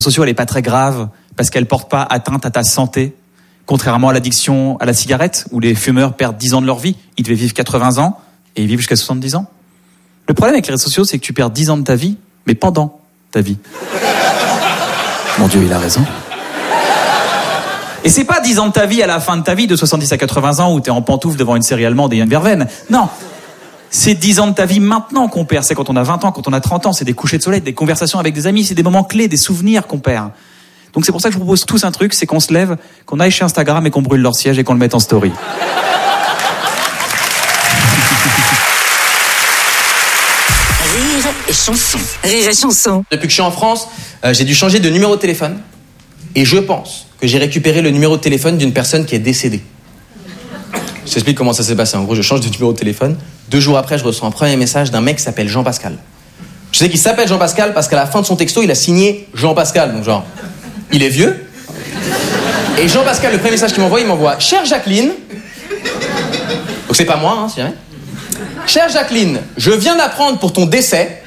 sociaux, elle est pas très grave parce qu'elle porte pas atteinte à ta santé. Contrairement à l'addiction à la cigarette, où les fumeurs perdent 10 ans de leur vie, ils devaient vivre 80 ans et ils vivent jusqu'à 70 ans. Le problème avec les réseaux sociaux, c'est que tu perds 10 ans de ta vie, mais pendant ta vie. Mon Dieu, il a raison. Et c'est pas 10 ans de ta vie à la fin de ta vie, de 70 à 80 ans, où t'es en pantoufle devant une série allemande et une verveine. Non. C'est 10 ans de ta vie maintenant qu'on perd. C'est quand on a 20 ans, quand on a 30 ans. C'est des couchers de soleil, des conversations avec des amis. C'est des moments clés, des souvenirs qu'on perd. Donc c'est pour ça que je vous propose tous un truc, c'est qu'on se lève, qu'on aille chez Instagram et qu'on brûle leur siège et qu'on le mette en story. Rire et chanson. Rire et chanson. Depuis que je suis en France, j'ai dû changer de numéro de téléphone. Et je pense que j'ai récupéré le numéro de téléphone d'une personne qui est décédée. Je t'explique comment ça s'est passé. En gros, je change de numéro de téléphone. 2 jours après, je reçois un premier message d'un mec qui s'appelle Jean-Pascal. Je sais qu'il s'appelle Jean-Pascal parce qu'à la fin de son texto, il a signé Jean-Pascal. Donc genre, il est vieux. Et Jean-Pascal, le premier message qu'il m'envoie, il m'envoie « Chère Jacqueline ». Donc c'est pas moi, hein, si jamais. « Chère Jacqueline, je viens d'apprendre pour ton décès.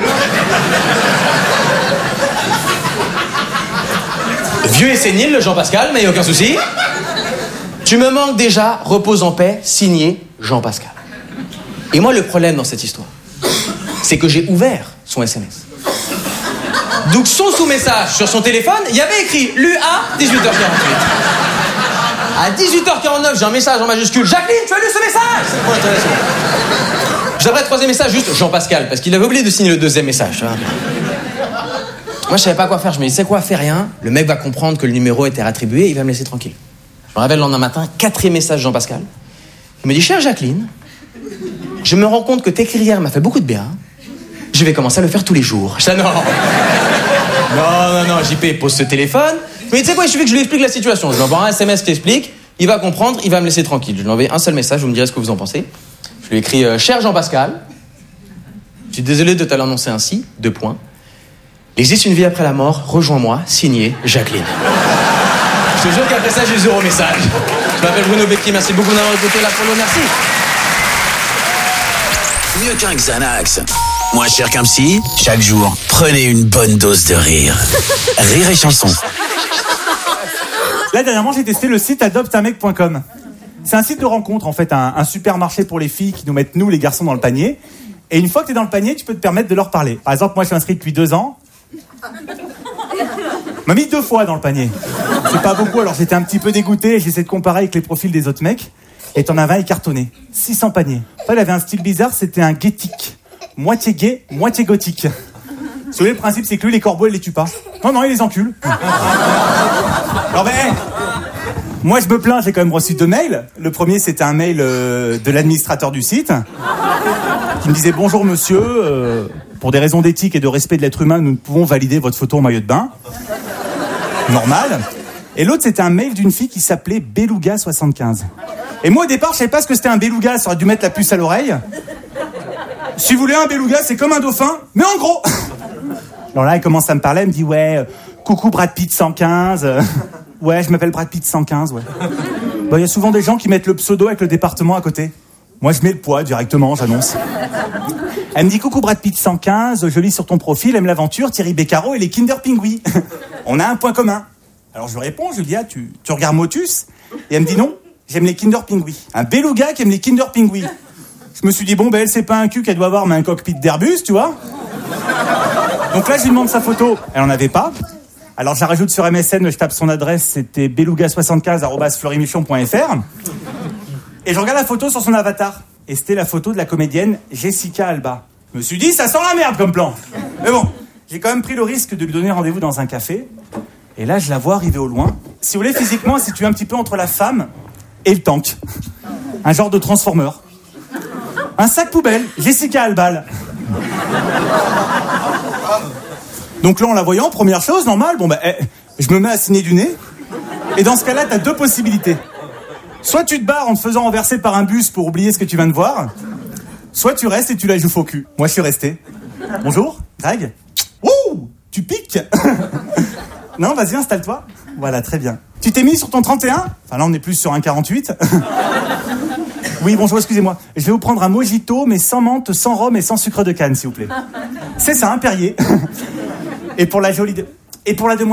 Vieux et sénile, le Jean-Pascal, mais y a aucun souci. Tu me manques déjà, repose en paix, signé Jean-Pascal. » Et moi, le problème dans cette histoire, c'est que j'ai ouvert son SMS. Donc son sous-message sur son téléphone, il y avait écrit lu à 18h48. À 18h49, j'ai un message en majuscule. Jacqueline, tu as lu ce message? J'appelle le troisième message, juste Jean-Pascal, parce qu'il avait oublié de signer le deuxième message. Tu vois. Moi, je savais pas quoi faire. Je me dis, c'est quoi, fais rien. Le mec va comprendre que le numéro était réattribué, il va me laisser tranquille. Je me réveille le lendemain matin, 4e message Jean-Pascal. Il me dit, chère Jacqueline, je me rends compte que t'écrire hier m'a fait beaucoup de bien. Je vais commencer à le faire tous les jours. Je dis, non, JP, pose ce téléphone. Mais tu sais quoi, il suffit que je lui explique la situation. Je lui envoie un SMS qui explique, il va comprendre, il va me laisser tranquille. Je lui envoie un seul message, vous me direz ce que vous en pensez. Je lui écris, cher Jean-Pascal, je suis désolé de te l'annoncer ainsi, 2 points. Il existe une vie après la mort, rejoins-moi, signé Jacqueline. Je te jure qu'après ça, j'ai 0 message. Je m'appelle Bruno Becchi, merci beaucoup d'avoir écouté l'Apollo, merci. Mieux qu'un Xanax, moins cher qu'un psy, chaque jour, prenez une bonne dose de rire. Rire et chanson. Là, dernièrement, j'ai testé le site adopteunmec.com. C'est un site de rencontre, en fait, un supermarché pour les filles qui nous mettent, nous, les garçons, dans le panier. Et une fois que t'es dans le panier, tu peux te permettre de leur parler. Par exemple, moi, je suis inscrit depuis 2 ans. M'a mis 2 fois dans le panier. C'est pas beaucoup, alors j'étais un petit peu dégoûté. J'essaie de comparer avec les profils des autres mecs. Et t'en avais un, il cartonnait. 600 paniers. Enfin, il avait un style bizarre, c'était un gaytique. Moitié gay, moitié gothique. Vous savez, le principe, c'est que lui, les corbeaux, il les tue pas. Non, il les encule. Alors, moi, je me plains, j'ai quand même reçu 2 mails. Le premier, c'était un mail de l'administrateur du site qui me disait « Bonjour, monsieur. Pour des raisons d'éthique et de respect de l'être humain, nous ne pouvons valider votre photo en maillot de bain. » Normal. Et l'autre, c'était un mail d'une fille qui s'appelait Beluga75. Et moi, au départ, je savais pas ce que c'était un beluga. Ça aurait dû mettre la puce à l'oreille. Si vous voulez, un beluga, c'est comme un dauphin, mais en gros. Alors là, elle commence à me parler, elle me dit, ouais, coucou Brad Pitt 115. Ouais, je m'appelle Brad Pitt 115, ouais. Bah, y a souvent des gens qui mettent le pseudo avec le département à côté. Moi, je mets le poids directement, j'annonce. Elle me dit, coucou Brad Pitt 115, je lis sur ton profil, aime l'aventure, Thierry Beccaro et les Kinder Pingui. On a un point commun. Alors je lui réponds, je lui dis, ah, tu regardes Motus? Et elle me dit, non, j'aime les Kinder Pingui. Un beluga qui aime les Kinder Pingui. Je me suis dit, bon, elle, c'est pas un cul qu'elle doit avoir, mais un cockpit d'Airbus, tu vois. Donc là, je lui demande sa photo. Elle en avait pas. Alors je la rajoute sur MSN, je tape son adresse, c'était beluga75@fleurimichon.fr. Et je regarde la photo sur son avatar. Et c'était la photo de la comédienne Jessica Alba. Je me suis dit, ça sent la merde comme plan. Mais bon, j'ai quand même pris le risque de lui donner rendez-vous dans un café. Et là, je la vois arriver au loin. Si vous voulez, physiquement, elle se situe un petit peu entre la femme et le tank. Un genre de transformer. Un sac poubelle, Jessica Alba. Donc là, en la voyant, première chose, normal, je me mets à signer du nez. Et dans ce cas-là, t'as 2 possibilités. Soit tu te barres en te faisant renverser par un bus pour oublier ce que tu viens de voir. Soit tu restes et tu la joues faux cul. Moi, je suis resté. Bonjour, Greg. Ouh, tu piques. Non, vas-y, installe-toi. Voilà, très bien. Tu t'es mis sur ton 31 ? Enfin, là, on est plus sur un 48. Oui, bonjour, excusez-moi. Je vais vous prendre un mojito, mais sans menthe, sans rhum et sans sucre de canne, s'il vous plaît. C'est ça, un Perrier. Et pour la jolie... Et pour la